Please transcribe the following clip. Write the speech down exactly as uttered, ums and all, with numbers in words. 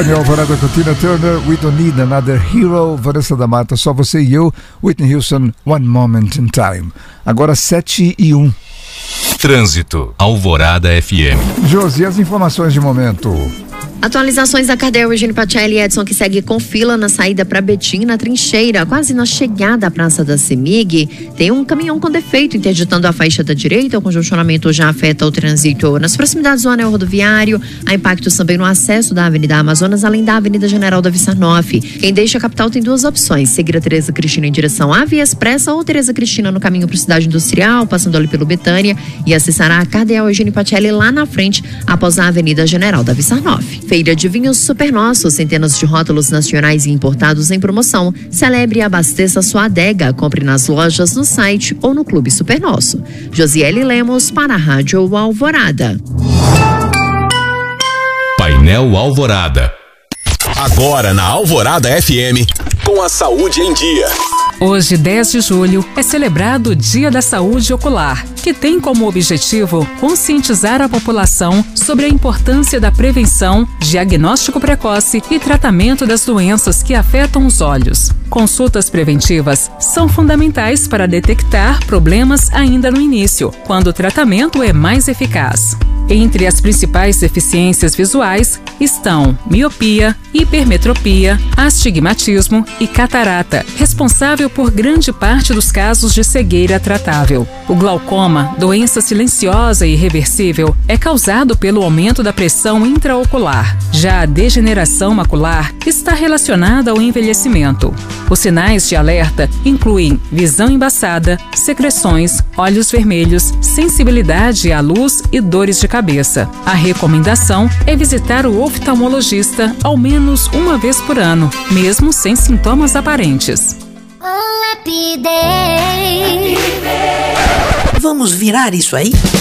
Painel Alvorada com Tina Turner, We Don't Need Another Hero, Vanessa da Mata, Só Você e Eu, Whitney Houston, One Moment in Time. Agora sete e um. Trânsito, Alvorada F M. Josi, as informações de momento. Atualizações da Cardel, Eugênio Pacelli e Edson, que segue com fila na saída para Betim, na Trincheira, quase na chegada à Praça da Semig. Tem um caminhão com defeito interditando a faixa da direita. O congestionamento já afeta o trânsito nas proximidades do anel rodoviário. Há impactos também no acesso da Avenida Amazonas, além da Avenida General Davi Sarnoff. Quem deixa a capital tem duas opções: seguir a Tereza Cristina em direção à Via Expressa ou Tereza Cristina no caminho para a Cidade Industrial, passando ali pelo Betânia, e acessar a Cardel, Eugênio Pacelli lá na frente, após a Avenida General Davi Sarnoff. Feira de vinhos Super Nosso, centenas de rótulos nacionais e importados em promoção. Celebre e abasteça sua adega. Compre nas lojas, no site ou no Clube Super Nosso. Josiele Lemos para a Rádio Alvorada. Painel Alvorada. Agora na Alvorada F M, com a saúde em dia. Hoje, dez de julho, é celebrado o Dia da Saúde Ocular, que tem como objetivo conscientizar a população sobre a importância da prevenção, diagnóstico precoce e tratamento das doenças que afetam os olhos. Consultas preventivas são fundamentais para detectar problemas ainda no início, quando o tratamento é mais eficaz. Entre as principais deficiências visuais estão miopia, hipermetropia, astigmatismo e catarata, responsável por grande parte dos casos de cegueira tratável. O glaucoma, doença silenciosa e irreversível, é causado pelo aumento da pressão intraocular. Já a degeneração macular está relacionada ao envelhecimento. Os sinais de alerta incluem visão embaçada, secreções, olhos vermelhos, sensibilidade à luz e dores de cabeça. A recomendação é visitar o oftalmologista ao menos uma vez por ano, mesmo sem sintomas aparentes. Oh, happy day. Vamos virar isso aí?